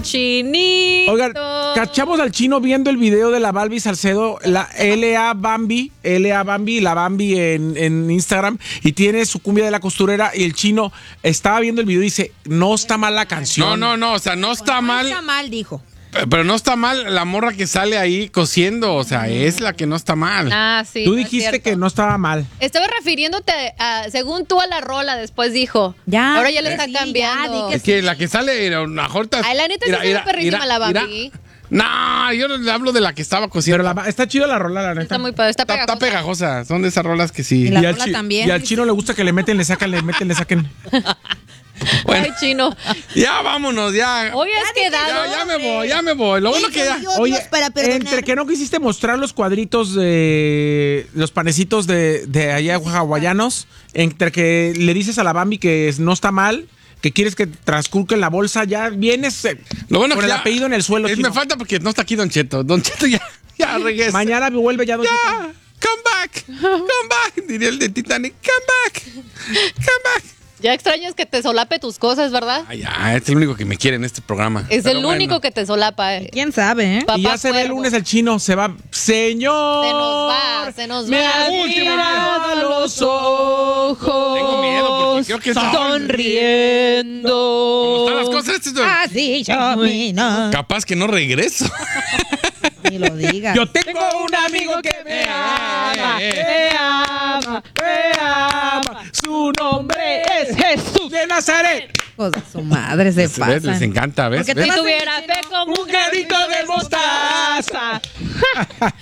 Chinito. Oigan, cachamos al chino viendo el video de la Balbi Salcedo, la L.A. Bambi, la Bambi en Instagram, y tiene su cumbia de la costurera, y el chino estaba viendo el video y dice, no está mal la canción. No, o sea, no está mal. No está mal, dijo. Pero no está mal la morra que sale ahí cosiendo, o sea, es la que no está mal. Ah, sí. Tú no es dijiste cierto. que no estaba mal. Estaba refiriéndote, según tú, a la rola, después dijo. Ya. Ahora ya le está Sí, cambiando. ya, Es que la que sale, una jorta. Ay, la neta sí se ve perrísima la Bambi. No, yo le hablo de la que estaba cosiendo. Pero está chido la rola, la neta. Está muy padre, está Está pegajosa. pegajosa. Son de esas rolas que sí. Y la al rola también. y al chino le gusta que le meten, le sacan, le meten, le saquen. Bueno. Ay, chino. Ya vámonos, ya. Hoy has quedado. Ya me voy. Lo bueno que ya. Oye, para perdonar. entre que no quisiste mostrar los cuadritos de los panecitos de allá hawaianos, entre que le dices a la Bambi que no está mal, que quieres que transcurque en la bolsa, ya vienes Lo bueno con que el ya- apellido en el suelo. Me chino. falta porque no está aquí Don Cheto. Don Cheto ya regresa. Mañana vuelve ya. Ya. Come back. Diría el de Titanic. Come back. Ya extrañas que te solape tus cosas, ¿verdad? Ay, ya, es el único que me quiere en este programa. Es Pero el bueno. único que te solapa. ¿Quién sabe, eh? Papá Y ya se ve el cuervo. lunes el chino, se va. Señor. Se nos Me va. ha mirado los ojos. Tengo miedo porque creo que está- sonriendo. ¿Cómo están las cosas? Esto- Así camina. Capaz que no regreso. Ni lo digas. Yo tengo un amigo que me ama, me ama, me ama. Su nombre es Jesús de Nazaret. Hijos de su madre se ¿Ves? Les pasan. encanta, ¿ves? Porque ¿Ves? Si tuviera fe como Un granito de mostaza.